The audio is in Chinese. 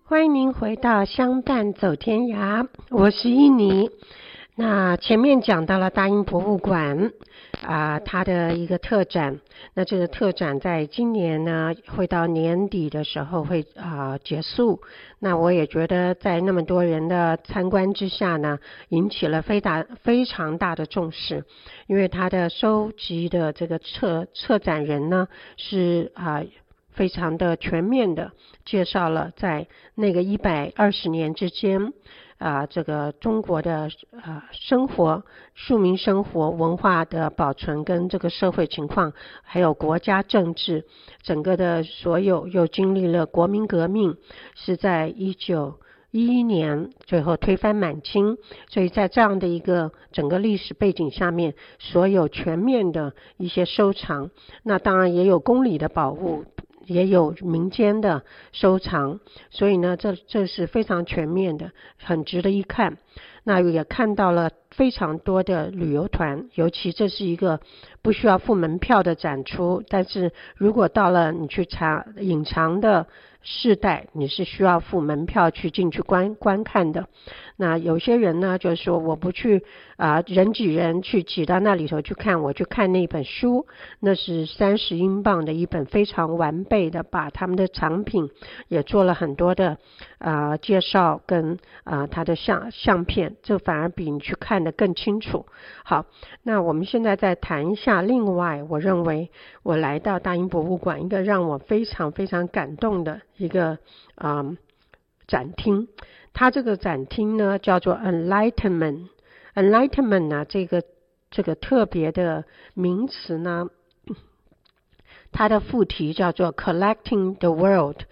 欢迎您回到相伴走天涯，我是依妮。那前面讲到了大英博物馆它的一个特展，那这个特展在今年呢会到年底的时候会结束。那我也觉得在那么多人的参观之下呢，引起了非常大的重视，因为它的收集的这个策展人呢是非常的全面的介绍了在那个120年之间这个中国的生活、庶民生活文化的保存跟这个社会情况，还有国家政治整个的所有，又经历了国民革命，是在1911年最后推翻满清，所以在这样的一个整个历史背景下面，所有全面的一些收藏，那当然也有公理的保护，也有民间的收藏，所以呢这是非常全面的，很值得一看。那也看到了非常多的旅游团，尤其这是一个不需要付门票的展出，但是如果到了你去隐藏的世代，你是需要付门票去进去观看的。那有些人呢就是说我不去人挤人去挤到那里头去看，我去看那本书，那是30英镑的一本非常完备的，把他们的藏品也做了很多的介绍跟它的相片，这反而比你去看的更清楚。好，那我们现在再谈一下，另外我认为我来到大英博物馆一个让我非常非常感动的一个展厅，它这个展厅呢叫做 Enlightenment 呢这个特别的名词呢，它的副题叫做 Collecting the World，